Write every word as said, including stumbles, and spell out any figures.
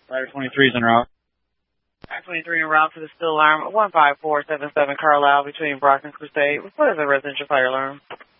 Fire twenty-three is en route. Fire twenty-three en route for the still alarm. one five four seven seven Carlisle between Brock and Crusade. What is a residential fire alarm?